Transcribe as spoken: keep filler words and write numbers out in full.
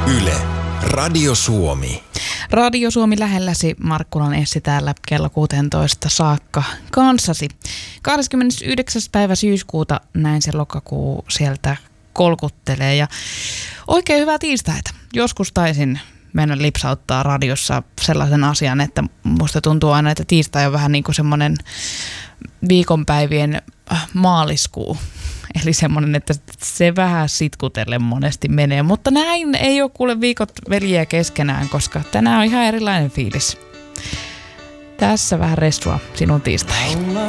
Yle, Radio Suomi. Radio Suomi lähelläsi, Markkulan Essi täällä kello kuusitoista saakka kanssasi. kahdeskymmenesyhdeksäs päivä syyskuuta näin se lokakuu sieltä kolkuttelee ja oikein hyvää tiistaita. Joskus taisin mennä lipsauttaa radiossa sellaisen asian, että musta tuntuu aina, että tiistai on vähän niin kuin semmoinen viikonpäivien maaliskuu. Eli semmoinen, että se vähän sitkutellen monesti menee. Mutta näin ei ole kuule viikot veljiä keskenään, koska tänään on ihan erilainen fiilis. Tässä vähän ressua sinun tiistaihin.